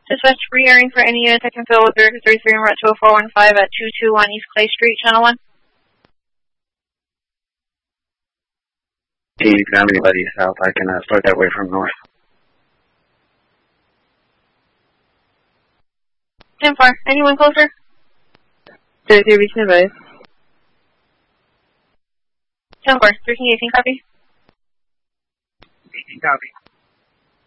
Dispatch re-airing for any unit that can fill with 33 and route 20415 at 221 East Clay Street, Channel 1. You can have anybody south. I can start that way from north. 10-4. Anyone closer? 33 reaching advice. 10-4. 1318, copy. 18, copy.